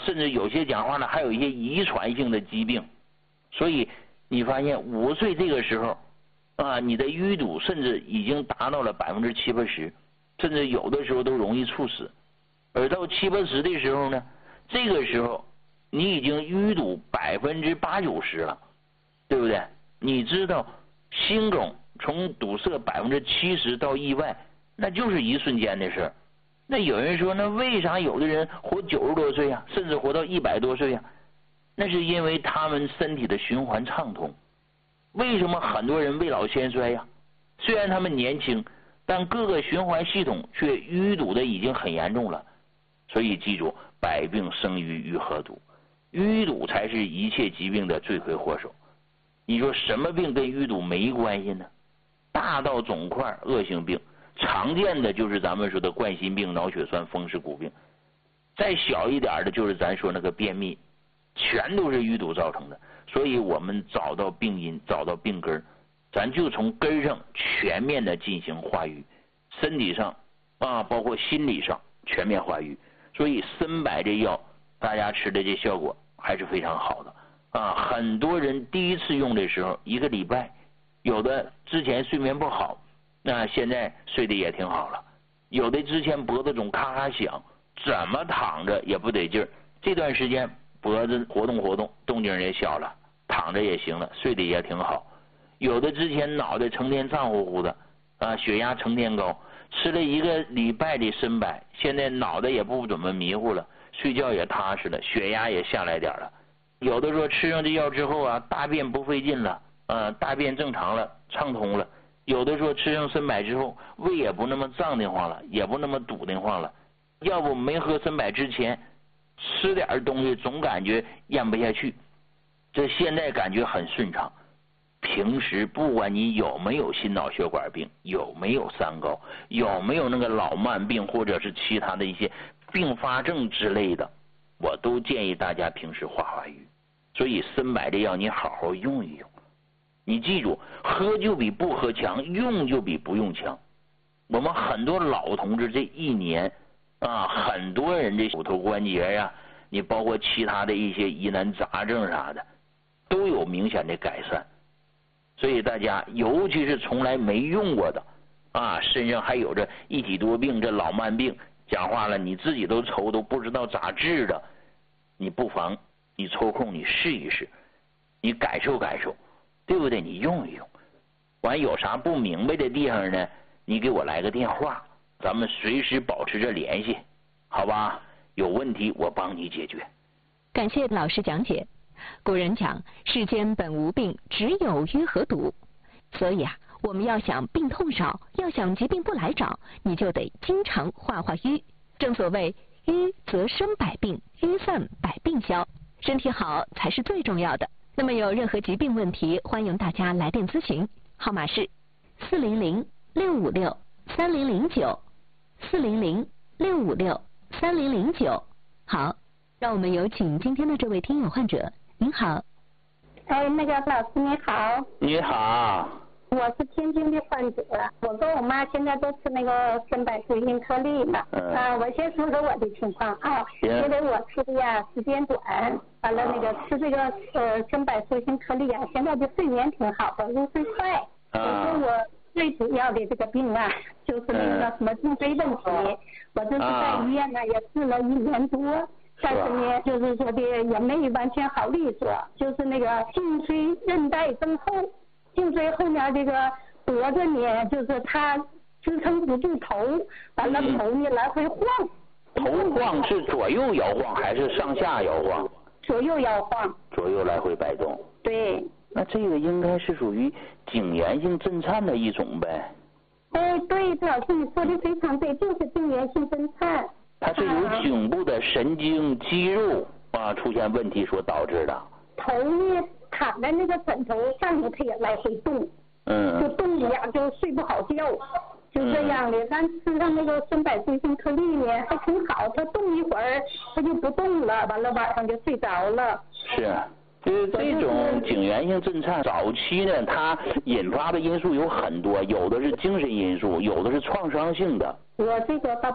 甚至有些讲话呢还有一些遗传性的疾病。所以你发现5岁这个时候你的淤堵甚至已经达到了70%、80%，甚至有的时候都容易猝死。而到70%、80%的时候呢，这个时候你已经淤堵80%、90%了，对不对？你知道心梗从堵塞70%到意外，那就是一瞬间的事。那有人说，那为啥有的人活90多岁啊，甚至活到100多岁啊？那是因为他们身体的循环畅通。为什么很多人未老先衰呀？虽然他们年轻，但各个循环系统却淤堵的已经很严重了。所以记住，百病生于淤合堵，淤堵才是一切疾病的罪魁祸首。你说什么病跟淤堵没关系呢？大到肿块、恶性病，常见的就是咱们说的冠心病、脑血栓、风湿骨病，再小一点的就是咱说那个便秘，全都是淤堵造成的。所以我们找到病因，找到病根，咱就从根上全面的进行化瘀，身体上包括心理上全面化瘀。所以参柏这药大家吃的这效果还是非常好的很多人第一次用的时候1个礼拜，有的之前睡眠不好，那现在睡得也挺好了。有的之前脖子总咔咔响，怎么躺着也不得劲儿，这段时间脖子活动活动，动静也小了，躺着也行了，睡得也挺好。有的之前脑袋成天胀乎乎的血压成天高，吃了1个礼拜的参柏，现在脑袋也不怎么迷糊了，睡觉也踏实了，血压也下来点了。有的说吃上这药之后大便不费劲了大便正常了，畅通了。有的说吃上参柏之后，胃也不那么胀得慌了，也不那么堵得慌了。要不没喝参柏之前，吃点东西总感觉咽不下去，这现在感觉很顺畅。平时不管你有没有心脑血管病，有没有三高，有没有那个老慢病，或者是其他的一些并发症之类的，我都建议大家平时化瘀。所以参柏这药你好好用一用。你记住，喝就比不喝强，用就比不用强。我们很多老同志这1年很多人这骨头关节呀，你包括其他的一些疑难杂症啥的，都有明显的改善。所以大家尤其是从来没用过的身上还有着一体多病，这老慢病，讲话了你自己都愁都不知道咋治的，你不妨你抽空你试一试，你感受感受，对不对？你用一用，完有啥不明白的地方呢，你给我来个电话，咱们随时保持着联系，好吧？有问题我帮你解决。 感谢老师讲解。古人讲，世间本无病，只有淤和堵。所以我们要想病痛少，要想疾病不来找，你就得经常化瘀。正所谓瘀则生百病，瘀散百病消，身体好才是最重要的。那么有任何疾病问题，欢迎大家来电咨询，号码是400-656-3009，400-656-3009。好，让我们有请今天的这位听友患者。您好。 那个老师你好。 你好。 我是天津的患者，我跟我妈现在都吃那个参柏水性颗粒了。我先说说我的情况因为我吃的时间短，完了那个吃这个参柏水性颗粒现在的睡眠挺好的，入睡快。可是我最主要的这个病就是那个什么颈椎问题，我这是在医院也治了1年多。但是呢，就是说的也没完全好利索，就是那个颈椎韧带增厚，颈椎后面这个脖子呢，就是它支撑不住头，完了头呢来回晃。 头晃是左右摇晃还是上下摇晃？ 左右摇晃。 左右来回摆动。 对。 那这个应该是属于颈源性震颤的一种呗。 对，老师你说的非常对，就是颈源性震颤。 它是由颈部的神经肌肉出现问题所导致的。 头呢躺在那个枕头上面，它也来回动，就动一样，就睡不好觉，就这样的。咱吃上那个参柏水性颗粒呢，还挺好，它动一会儿它就不动了，完了晚上就睡着了。 是。就是这种颈源性震颤早期呢，它引发的因素有很多，有的是精神因素，有的是创伤性的。 我这个倒